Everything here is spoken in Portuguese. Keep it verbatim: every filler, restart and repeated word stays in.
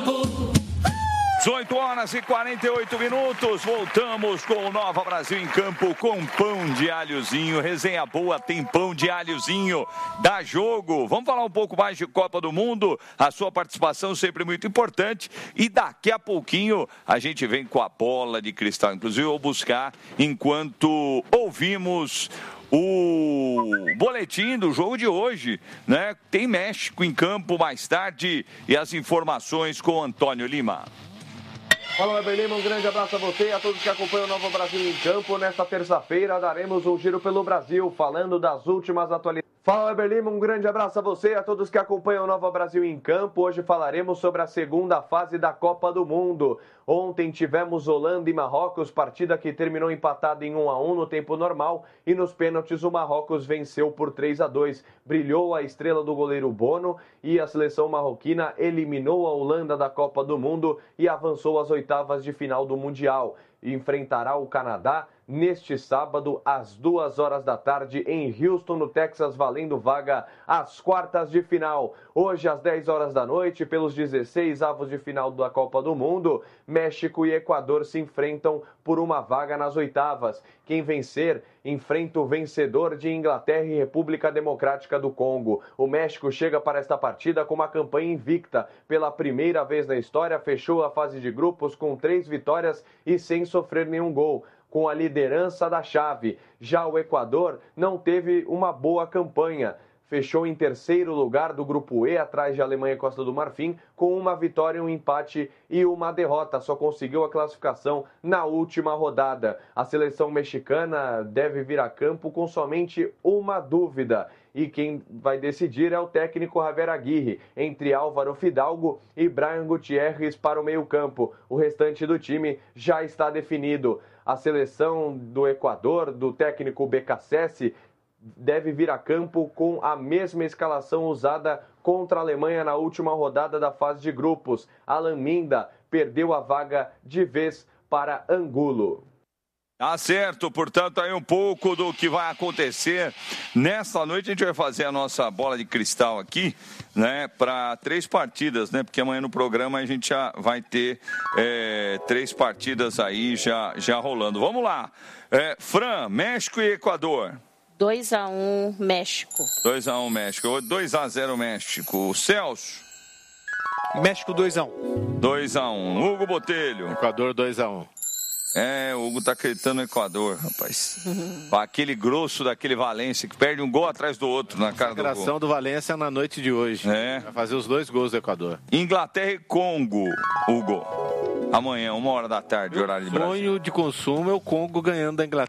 dezoito horas e quarenta e oito minutos, voltamos com o Nova Brasil em Campo com pão de alhozinho, resenha boa, tem pão de alhozinho, dá jogo. Vamos falar um pouco mais de Copa do Mundo, a sua participação sempre muito importante e daqui a pouquinho a gente vem com a bola de cristal, inclusive eu vou buscar enquanto ouvimos o boletim do jogo de hoje, né? Tem México em campo mais tarde e as informações com Antônio Lima. Fala, Weber Lima, um grande abraço a você e a todos que acompanham o Nova Brasil em Campo. Nesta terça-feira daremos um giro pelo Brasil, falando das últimas atualidades. Fala, Weber Lima, um grande abraço a você e a todos que acompanham o Nova Brasil em Campo. Hoje falaremos sobre a segunda fase da Copa do Mundo. Ontem tivemos Holanda e Marrocos, partida que terminou empatada em um a um no tempo normal e nos pênaltis o Marrocos venceu por três a dois. Brilhou a estrela do goleiro Bono e a seleção marroquina eliminou a Holanda da Copa do Mundo e avançou às oitavas de final do Mundial. Enfrentará o Canadá neste sábado, às duas horas da tarde, em Houston, no Texas, valendo vaga às quartas de final. Hoje, às dez horas da noite, pelos dezesseis avos de final da Copa do Mundo, México e Equador se enfrentam por uma vaga nas oitavas. Quem vencer, enfrenta o vencedor de Inglaterra e República Democrática do Congo. O México chega para esta partida com uma campanha invicta. Pela primeira vez na história, fechou a fase de grupos com três vitórias e sem sofrer nenhum gol, com a liderança da chave. Já o Equador não teve uma boa campanha. Fechou em terceiro lugar do Grupo E, atrás de Alemanha e Costa do Marfim, com uma vitória, um empate e uma derrota. Só conseguiu a classificação na última rodada. A seleção mexicana deve vir a campo com somente uma dúvida. E quem vai decidir é o técnico Javier Aguirre, entre Álvaro Fidalgo e Brian Gutierrez para o meio-campo. O restante do time já está definido. A seleção do Equador, do técnico Beccacece, deve vir a campo com a mesma escalação usada contra a Alemanha na última rodada da fase de grupos. Alan Minda perdeu a vaga de vez para Angulo. Tá certo, portanto, aí um pouco do que vai acontecer nessa noite. A gente vai fazer a nossa bola de cristal aqui, né, para três partidas, né, porque amanhã no programa a gente já vai ter é, três partidas aí já, já rolando. Vamos lá, é, Fran, México e Equador. dois a um México. dois a um México, dois a zero México. Celso. México dois a um. dois a um. Hugo Botelho. Equador dois a um. É, o Hugo tá acreditando no Equador, rapaz. Uhum. Aquele grosso daquele Valência que perde um gol atrás do outro na cara do gol. A consagração do Valência na noite de hoje. É. Vai fazer os dois gols do Equador. Inglaterra e Congo, Hugo. Amanhã, uma hora da tarde, Meu horário de Brasília. Sonho de consumo é o Congo ganhando da Inglaterra.